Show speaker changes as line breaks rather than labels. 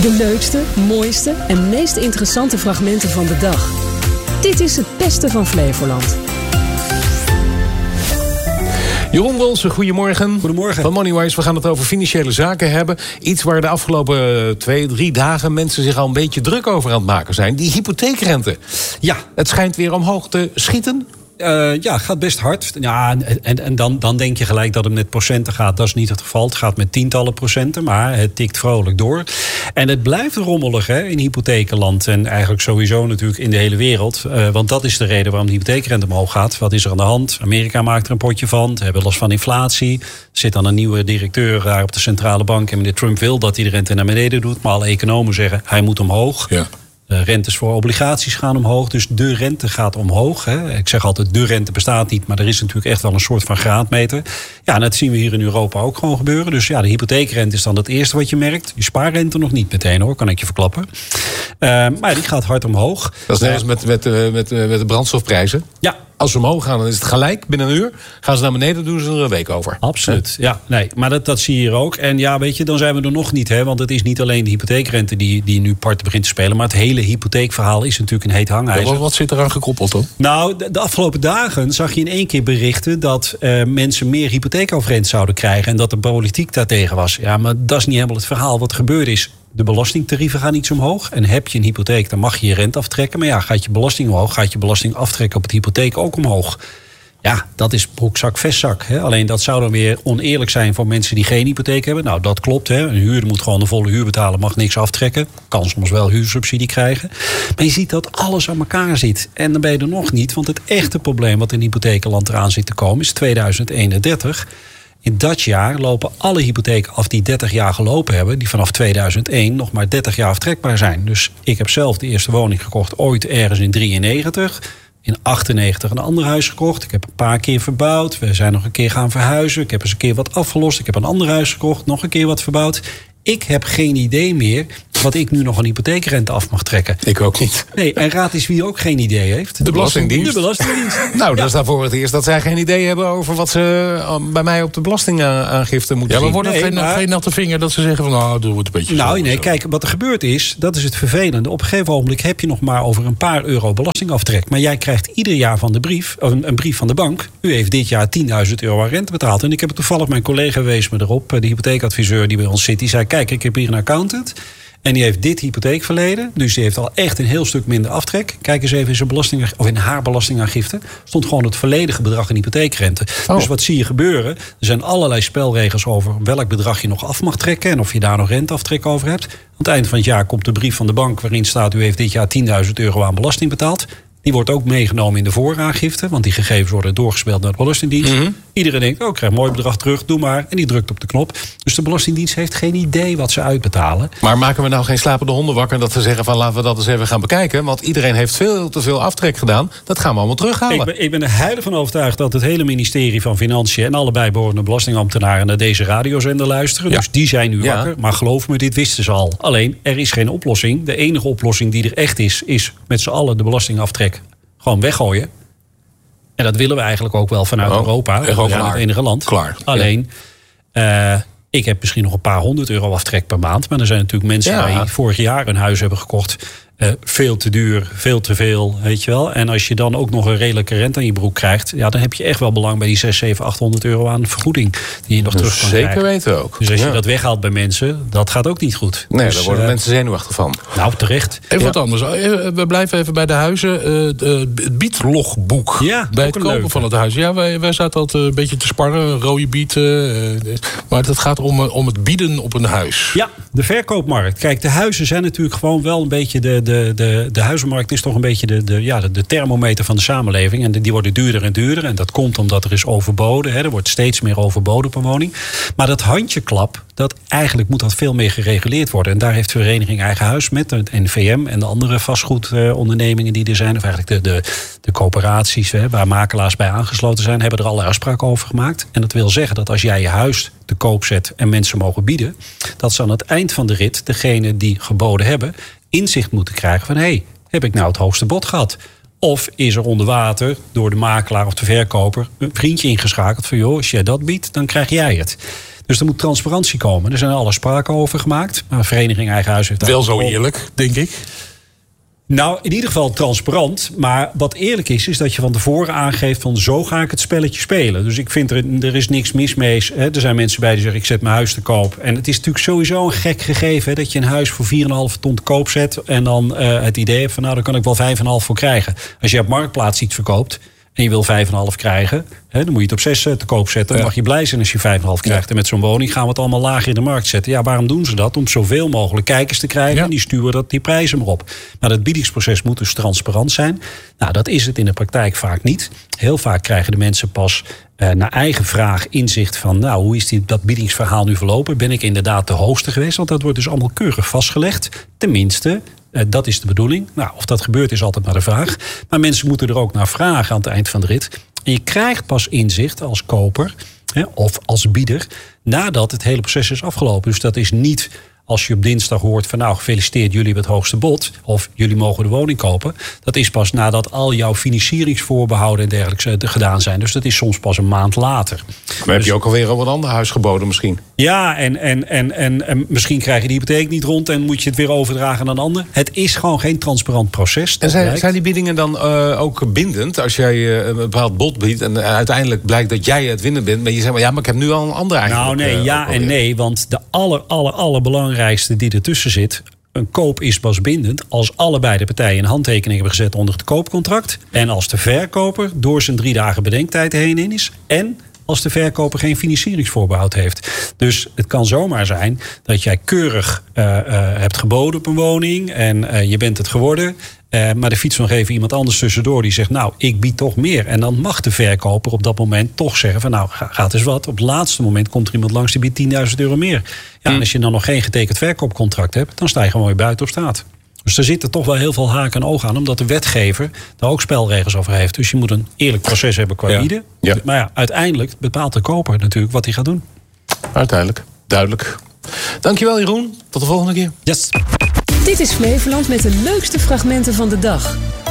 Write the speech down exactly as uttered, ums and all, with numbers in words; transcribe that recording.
De leukste, mooiste en meest interessante fragmenten van de dag. Dit is het beste van Flevoland.
Jeroen Wolse, goedemorgen.
Goedemorgen.
Van Moneywise, we gaan het over financiële zaken hebben. Iets waar de afgelopen twee, drie dagen mensen zich al een beetje druk over aan het maken zijn. Die hypotheekrente.
Ja.
Het schijnt weer omhoog te schieten.
Uh, ja, gaat best hard. Ja, en en dan, dan denk je gelijk dat het met procenten gaat. Dat is niet het geval. Het gaat met tientallen procenten, maar het tikt vrolijk door. En het blijft rommelig hè, in hypothekenland. En eigenlijk sowieso natuurlijk in de hele wereld. Uh, want dat is de reden waarom de hypotheekrente omhoog gaat. Wat is er aan de hand? Amerika maakt er een potje van. Ze hebben last van inflatie. Er zit dan een nieuwe directeur daar op de centrale bank. En meneer Trump wil dat hij de rente naar beneden doet. Maar alle economen zeggen hij moet omhoog. Ja. De rentes voor obligaties gaan omhoog. Dus de rente gaat omhoog. Hè. Ik zeg altijd, de rente bestaat niet. Maar er is natuurlijk echt wel een soort van graadmeter. Ja, en dat zien we hier in Europa ook gewoon gebeuren. Dus ja, de hypotheekrente is dan het eerste wat je merkt. Je spaarrente nog niet meteen hoor, kan ik je verklappen. Uh, maar die gaat hard omhoog.
Dat is net als met, met, met, met, met de brandstofprijzen.
Ja.
Als ze omhoog gaan, dan is het gelijk. Binnen een uur gaan ze naar beneden, doen ze er een week over.
Absoluut, ja. Nee, maar dat, dat zie je hier ook. En ja, weet je, dan zijn we er nog niet. Hè, want het is niet alleen de hypotheekrente die, die nu part begint te spelen. Maar het hele hypotheekverhaal is natuurlijk een heet hangijzer.
Ja, wat, wat zit eraan gekoppeld dan?
Nou, de, de afgelopen dagen zag je in één keer berichten dat uh, mensen meer hypotheekovereenkomst zouden krijgen. En dat de politiek daartegen was. Ja, maar dat is niet helemaal het verhaal. Wat gebeurd is, de belastingtarieven gaan iets omhoog. En heb je een hypotheek, dan mag je je rente aftrekken. Maar ja, gaat je belasting omhoog, gaat je belasting aftrekken op het hypotheek ook omhoog. Ja, dat is broekzak, vestzak. Hè. Alleen dat zou dan weer oneerlijk zijn voor mensen die geen hypotheek hebben. Nou, dat klopt. Hè. Een huurder moet gewoon de volle huur betalen, mag niks aftrekken. Kan soms wel huursubsidie krijgen. Maar je ziet dat alles aan elkaar zit. En dan ben je er nog niet. Want het echte probleem wat in hypothekenland eraan zit te komen is tweeduizend eenendertig. In dat jaar lopen alle hypotheken af die dertig jaar gelopen hebben, die vanaf tweeduizend één nog maar dertig jaar aftrekbaar zijn. Dus ik heb zelf de eerste woning gekocht ooit ergens in drieënnegentig. In achtennegentig een ander huis gekocht. Ik heb een paar keer verbouwd. We zijn nog een keer gaan verhuizen. Ik heb eens een keer wat afgelost. Ik heb een ander huis gekocht. Nog een keer wat verbouwd. Ik heb geen idee meer wat ik nu nog een hypotheekrente af mag trekken.
Ik ook niet.
Nee, en raad eens wie ook geen idee heeft.
De Belastingdienst.
De Belastingdienst.
Nou, dat
ja.
is daarvoor het eerst dat zij geen idee hebben over wat ze bij mij op de belastingaangifte moeten zien.
Ja, maar wordt het nee, geen, maar... geen natte vinger dat ze zeggen van nou, doe het een beetje
Nou,
zo,
nee,
zo.
kijk, wat er gebeurd is, dat is het vervelende. Op een gegeven ogenblik heb je nog maar over een paar euro belastingaftrek. Maar jij krijgt ieder jaar van de brief, een, een brief van de bank. U heeft dit jaar tienduizend euro aan rente betaald. En ik heb het toevallig, mijn collega wees me erop, de hypotheekadviseur die bij ons zit, die zei, kijk, ik heb hier een accountant. En die heeft dit hypotheekverleden. Dus die heeft al echt een heel stuk minder aftrek. Kijk eens even in zijn belasting, of in haar belastingaangifte. Stond gewoon het volledige bedrag in hypotheekrente. Oh. Dus wat zie je gebeuren? Er zijn allerlei spelregels over welk bedrag je nog af mag trekken. En of je daar nog renteaftrek over hebt. Aan het eind van het jaar komt de brief van de bank waarin staat, u heeft dit jaar tienduizend euro aan belasting betaald. Die wordt ook meegenomen in de vooraangifte. Want die gegevens worden doorgespeeld naar de Belastingdienst. Mm-hmm. Iedereen denkt, oh, ik krijg een mooi bedrag terug, doe maar. En die drukt op de knop. Dus de Belastingdienst heeft geen idee wat ze uitbetalen.
Maar maken we nou geen slapende honden wakker dat we zeggen van laten we dat eens even gaan bekijken? Want iedereen heeft veel te veel aftrek gedaan. Dat gaan we allemaal terughalen.
Ik ben, ik ben er heilig van overtuigd dat het hele ministerie van Financiën en alle bijbehorende belastingambtenaren naar deze radiozender luisteren. Ja. Dus die zijn nu wakker. Ja. Maar geloof me, dit wisten ze al. Alleen, er is geen oplossing. De enige oplossing die er echt is, is met z'n allen de belastingaftrek gewoon weggooien. En dat willen we eigenlijk ook wel vanuit oh, Europa. We zijn het enige land.
Klaar.
Alleen, ja. uh, ik heb misschien nog een paar honderd euro aftrek per maand. Maar er zijn natuurlijk mensen ja. die vorig jaar een huis hebben gekocht. Uh, veel te duur, veel te veel, weet je wel. En als je dan ook nog een redelijke rente aan je broek krijgt, ja, dan heb je echt wel belang bij die zes, zeven, achthonderd euro aan vergoeding die je nog terug kan
zeker
krijgen.
Zeker weten ook.
Dus als
ja.
je dat weghaalt bij mensen, dat gaat ook niet goed.
Nee,
dus,
daar worden
uh,
mensen zenuwachtig van.
Nou, terecht.
Even
ja.
wat anders. We blijven even bij de huizen. Uh, het bietlogboek.
Ja,
bij het kopen leuke. van het huis. Ja, wij, wij zaten altijd een beetje te sparren. Rode biet. Uh, maar het gaat om, om het bieden op een huis.
Ja, de verkoopmarkt. Kijk, de huizen zijn natuurlijk gewoon wel een beetje de, de, de, de huizenmarkt is toch een beetje de, de, ja, de, de thermometer van de samenleving. En de, die worden duurder en duurder. En dat komt omdat er is overboden. Hè. Er wordt steeds meer overboden per woning. Maar dat handjeklap, dat eigenlijk moet dat veel meer gereguleerd worden. En daar heeft de vereniging Eigen Huis met het N V M en de andere vastgoedondernemingen die er zijn, of eigenlijk de, de, de coöperaties hè, waar makelaars bij aangesloten zijn, hebben er allerlei afspraken over gemaakt. En dat wil zeggen dat als jij je huis te koop zet en mensen mogen bieden, dat ze aan het eind van de rit, degene die geboden hebben, inzicht moeten krijgen van hé, hey, heb ik nou het hoogste bod gehad? Of is er onder water door de makelaar of de verkoper een vriendje ingeschakeld van joh, als jij dat biedt, dan krijg jij het. Dus er moet transparantie komen. Er zijn alle spraken over gemaakt. Maar Vereniging Eigen Huis heeft...
Wel zo eerlijk, denk ik.
Nou, in ieder geval transparant. Maar wat eerlijk is, is dat je van tevoren aangeeft van zo ga ik het spelletje spelen. Dus ik vind er, er is niks mis mee. Hè. Er zijn mensen bij die zeggen ik zet mijn huis te koop. En het is natuurlijk sowieso een gek gegeven hè, dat je een huis voor vier komma vijf ton te koop zet. En dan uh, het idee hebt van nou, daar kan ik wel vijf komma vijf voor krijgen. Als je op Marktplaats iets verkoopt en je wil vijf komma vijf krijgen, hè, dan moet je het op zes te koop zetten. Dan ja. mag je blij zijn als je vijf komma vijf krijgt. Ja. En met zo'n woning gaan we het allemaal lager in de markt zetten. Ja, waarom doen ze dat? Om zoveel mogelijk kijkers te krijgen. Ja. En die sturen dat, die prijzen maar op. Maar dat biedingsproces moet dus transparant zijn. Nou, dat is het in de praktijk vaak niet. Heel vaak krijgen de mensen pas uh, naar eigen vraag inzicht van nou, hoe is die, dat biedingsverhaal nu verlopen? Ben ik inderdaad de hoogste geweest? Want dat wordt dus allemaal keurig vastgelegd. Tenminste, Uh, dat is de bedoeling. Nou, of dat gebeurt is altijd maar de vraag. Maar mensen moeten er ook naar vragen aan het eind van de rit. En je krijgt pas inzicht als koper hè, of als bieder nadat het hele proces is afgelopen. Dus dat is niet als je op dinsdag hoort van nou gefeliciteerd, jullie hebben het hoogste bod. Of jullie mogen de woning kopen. Dat is pas nadat al jouw financieringsvoorbehouden en dergelijke gedaan zijn. Dus dat is soms pas een maand later.
Maar dus, heb je ook alweer op een ander huis geboden misschien?
Ja, en, en, en, en, en misschien krijg je die hypotheek niet rond en moet je het weer overdragen aan een ander. Het is gewoon geen transparant proces.
En zijn, zijn die biedingen dan uh, ook bindend? Als jij uh, een bepaald bod biedt en uh, uiteindelijk blijkt dat jij het winnaar bent. Maar je zegt maar ja, maar ik heb nu al een ander eigenlijk.
Nou nee, uh, ja en nee. Want de aller, aller, aller belangrijkste die ertussen zit. Een koop is pas bindend als allebei de partijen een handtekening hebben gezet onder het koopcontract. En als de verkoper door zijn drie dagen bedenktijd heen in is. En als de verkoper geen financieringsvoorbehoud heeft. Dus het kan zomaar zijn dat jij keurig uh, uh, hebt geboden op een woning. En uh, je bent het geworden. Uh, maar er fietst nog even iemand anders tussendoor die zegt nou, ik bied toch meer. En dan mag de verkoper op dat moment toch zeggen van nou, gaat eens wat. Op het laatste moment komt er iemand langs die biedt tienduizend euro meer. Ja, en als je dan nog geen getekend verkoopcontract hebt, dan sta je gewoon weer buiten op straat. Dus er zitten toch wel heel veel haken en ogen aan, omdat de wetgever daar ook spelregels over heeft. Dus je moet een eerlijk proces hebben qua bieden. Ja. Ja. Maar ja, uiteindelijk bepaalt de koper natuurlijk wat hij gaat doen.
Uiteindelijk, duidelijk. Dankjewel Jeroen, tot de volgende keer.
Yes.
Dit is Flevoland met de leukste fragmenten van de dag.